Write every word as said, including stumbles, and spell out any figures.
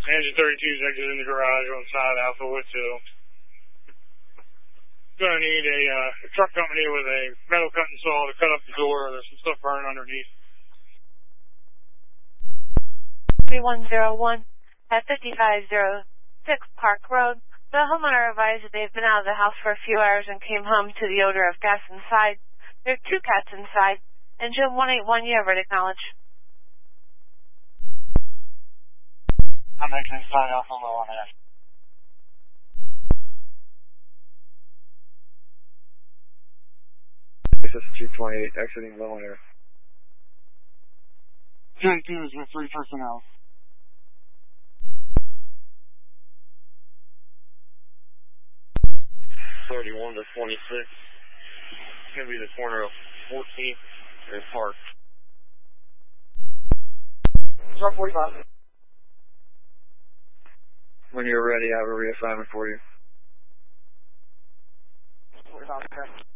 Engine thirty-two's exit in the garage on side Alpha Wood two. Gonna need a, uh, a truck company with a metal cutting saw to cut up the door. There's some stuff burning underneath. three one zero one at fifty-five oh six Park Road. The homeowner advised that they've been out of the house for a few hours and came home to the odor of gas inside. There are two cats inside. Engine one eight one, you have ready to acknowledge. I'm exiting side Alpha low on that. This is two twenty-eight, exiting low on air. J two is with three personnel. thirty-one to twenty-six. It's going to be the corner of fourteenth and Park. Drop forty-five. When you're ready, I have a reassignment for you. forty-five, okay.